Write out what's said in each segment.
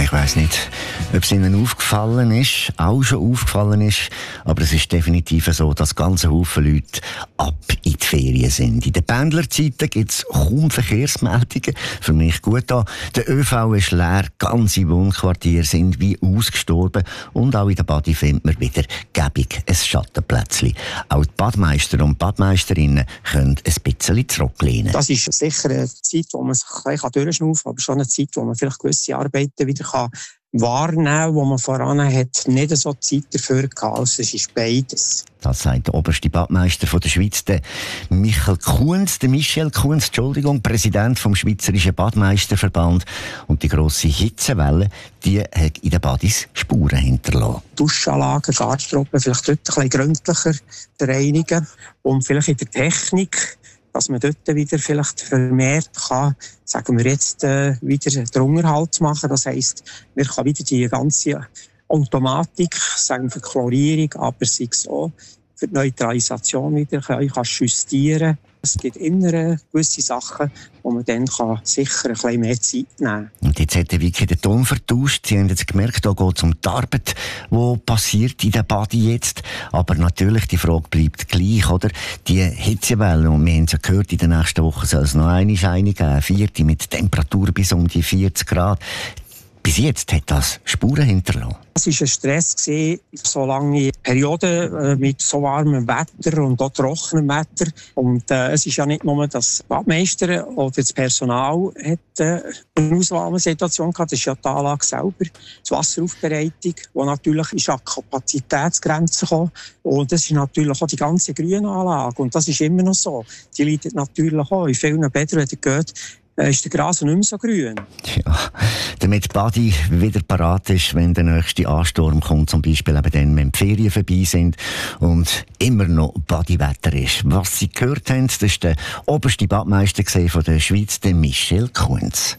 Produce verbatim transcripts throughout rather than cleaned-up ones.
Ich weiss nicht, ob es Ihnen aufgefallen ist, auch schon aufgefallen ist, aber es ist definitiv so, dass ganze Haufen Leute ab in die Ferien sind. In den Pendlerzeiten gibt es kaum Verkehrsmeldungen. Für mich gut an. Der ÖV ist leer, ganze Wohnquartiere sind wie ausgestorben und auch in der Badi findet man wieder gäbig ein Schattenplätzchen. Auch die Badmeister und Badmeisterinnen können ein bisschen zurücklehnen. Das ist sicher eine Zeit, wo man sich ein bisschen durchschnaufen kann, aber schon eine Zeit, wo man vielleicht gewisse Arbeiten wieder kann wahrnehmen kann, wo man voran hat, nicht so Zeit dafür gehabt. Also es ist beides. Das sagt der oberste Badmeister von der Schweiz, der Michael Kunz, der Michel Kunz, Entschuldigung, Präsident vom Schweizerischen Badmeisterverband. Und die grosse Hitzewelle, die hat in den Badis Spuren hinterlassen. Duschanlagen, Garderoben vielleicht dort ein bisschen gründlicher reinigen und vielleicht in der Technik, dass man dort wieder vielleicht vermehrt kann, sagen wir jetzt, äh, wieder den Unterhalt machen. Das heisst, wir können wieder die ganze Automatik, sagen wir für Chlorierung, aber sei es auch für die Neutralisation wieder können, kann justieren. Es gibt immer gewisse Sachen, wo man dann kann sicher ein bisschen mehr Zeit nehmen kann. Und jetzt hat der Vicky den Ton vertauscht. Sie haben jetzt gemerkt, da geht es um die Arbeit, die passiert in der Badi jetzt. Aber natürlich, die Frage bleibt gleich, oder? Die Hitzewelle, und wir haben es ja gehört, in den nächsten Wochen soll es noch eine Scheine geben, vierte mit Temperatur bis um die vierzig Grad. Bis jetzt hat das Spuren hinterlassen. Es war ein Stress, so lange Perioden mit so warmem Wetter und auch trockenem Wetter. Und äh, es ist ja nicht nur das Badmeister oder das Personal hat äh, eine Ausnahmesituation gehabt. Das ist ja die Anlage selber, die Wasseraufbereitung, die natürlich ist an Kapazitätsgrenzen gekommen. Und das ist natürlich auch die ganze Grünanlage. Und das ist immer noch so. Die leidet natürlich auch in vielen Bädern, wenn ihr geht, ist der Gras nicht mehr so grün. Ja, damit die Badi wieder parat ist, wenn der nächste Ansturm kommt, zum Beispiel eben dann, wenn die Ferien vorbei sind und immer noch Badi-Wetter ist. Was Sie gehört haben, das war der oberste Badmeister von der Schweiz, der Michel Kunz.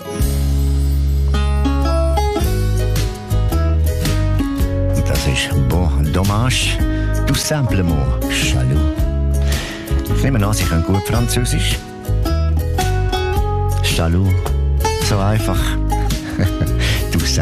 Das ist «Bon dommage, tout simplement jaloux». Ich nehme an, Sie können gut Französisch. Jaloux. So einfach. Du